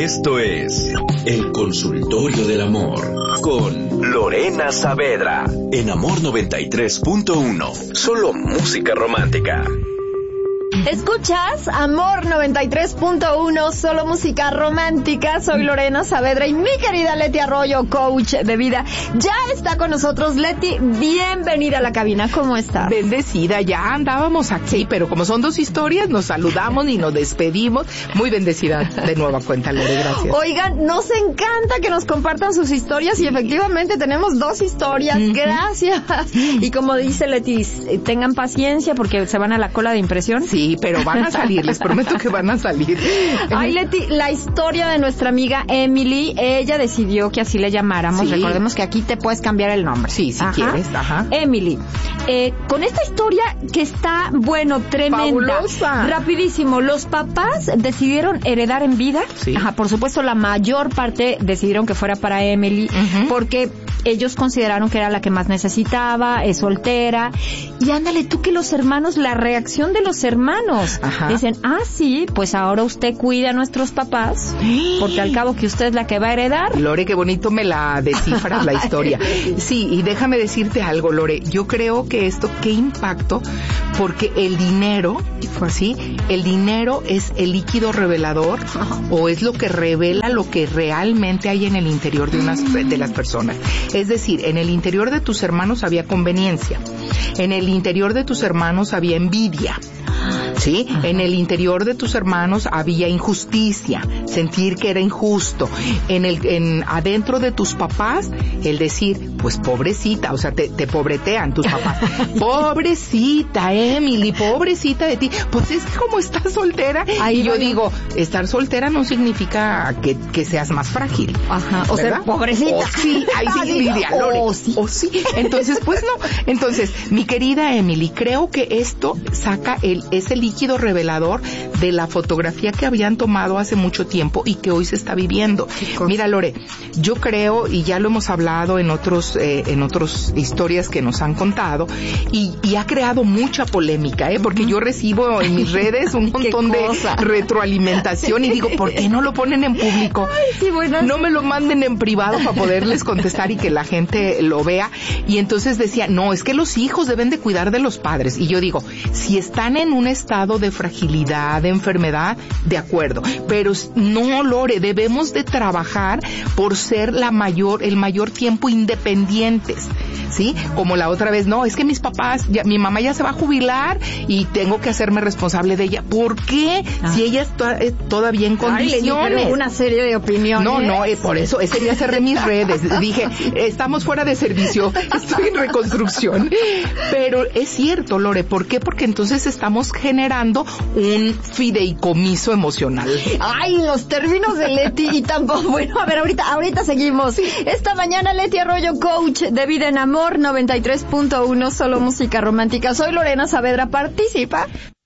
Esto es El Consultorio del Amor con Lorena Saavedra en Amor 93.1. Solo música romántica. Escuchas Amor 93.1, solo música romántica. Soy Lorena Saavedra y mi querida Leti Arroyo, coach de vida, ya está con nosotros. Leti, bienvenida a la cabina. ¿Cómo estás? Bendecida, ya andábamos aquí, pero como son dos historias, nos saludamos y nos despedimos. Muy bendecida de nueva cuenta, Lore, gracias. Oigan, nos encanta que nos compartan sus historias y efectivamente tenemos dos historias. Gracias. Y como dice Leti, tengan paciencia porque se van a la cola de impresión. Sí, pero van a salir, les prometo que van a salir. Ay, Leti, la historia de nuestra amiga Emily, ella decidió que así le llamáramos. Sí. Recordemos que aquí te puedes cambiar el nombre. Sí, si quieres. Ajá. Emily, con esta historia que está, bueno, tremenda. Fabulosa. Rapidísimo, los papás decidieron heredar en vida. Sí. Ajá, por supuesto, la mayor parte decidieron que fuera para Emily, porque ellos consideraron que era la que más necesitaba, es soltera. Y ándale, tú que los hermanos, la reacción de los hermanos. Ajá. Dicen, sí, pues ahora usted cuida a nuestros papás, porque al cabo que usted es la que va a heredar. Lore, qué bonito me la descifras la historia. Sí, y déjame decirte algo, Lore. Yo creo que esto, qué impacto, porque el dinero, ¿sí? El dinero es el líquido revelador o es lo que revela lo que realmente hay en el interior de las personas. Es decir, en el interior de tus hermanos había conveniencia. En el interior de tus hermanos había envidia. ¿Sí? En el interior de tus hermanos había injusticia, sentir que era injusto. Adentro de tus papás, el decir, pues pobrecita, o sea, te pobretean tus papás. Pobrecita, Emily, pobrecita de ti. Pues es que como estás soltera, y yo digo, estar soltera no significa que seas más frágil. Ajá, o sea, pobrecita. Sí, ahí sí, Lidia, Lore. O sí. Entonces, pues no. Entonces, mi querida Emily, creo que esto saca ese líquido revelador de la fotografía que habían tomado hace mucho tiempo y que hoy se está viviendo. Mira, Lore, yo creo, y ya lo hemos hablado en otras historias que nos han contado, y ha creado mucha polémica, porque yo recibo en mis redes un montón de retroalimentación y digo, ¿por qué no lo ponen en público? Ay, sí, bueno, no me lo manden en privado para poderles contestar y que la gente lo vea. Y entonces decía, no, es que los hijos deben de cuidar de los padres. Y yo digo, si están en un estado de fragilidad, de enfermedad, de acuerdo, pero no, Lore, debemos de trabajar por ser el mayor tiempo independientes, ¿sí? Como la otra vez, no, es que mis papás, mi mamá ya se va a jubilar y tengo que hacerme responsable de ella. ¿Por qué? Si ella está todavía en condiciones. Ay, una serie de opiniones. No, por eso, ese día cerré mis redes, dije, estamos fuera de servicio, estoy en reconstrucción. Pero es cierto, Lore, ¿por qué? Porque entonces estamos generando un fideicomiso emocional. Ay, los términos de Leti y tampoco. Bueno, a ver, ahorita seguimos. Esta mañana Leti Arroyo, coach de vida en Amor 93.1, solo música romántica. Soy Lorena Saavedra, participa.